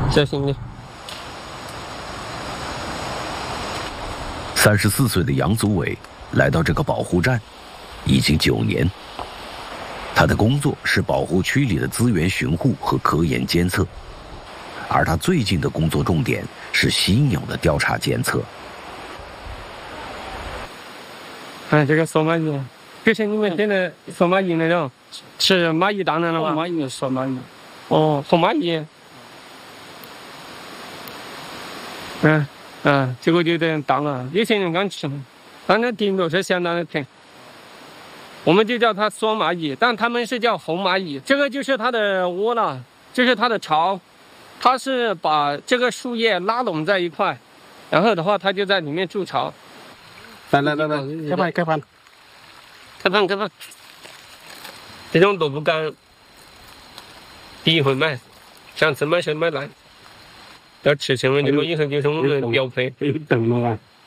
小心点。 34岁的杨祖伟来到这个保护站已经9年，他的工作是保护区里的资源巡护和科研监测，而他最近的工作重点是犀鸟的调查监测。 哎，这个索马蚁，这是你们现在索马蚁那种，是蚂蚁当然了吗？ 蚂蚁索马蚁。 哦，红蚂蚁。这个就有点大了，有些人敢吃，但那顶多是相当的甜。我们就叫它索马蚁，但他们是叫红蚂蚁。这个就是它的窝了，这是它的巢，它是把这个树叶拉拢在一块，然后的话它就在里面筑巢。 来，开饭。 这种萝卜干，第一回买，上次买是买来，要吃成了这个以后就是我们的标配。 等了啊。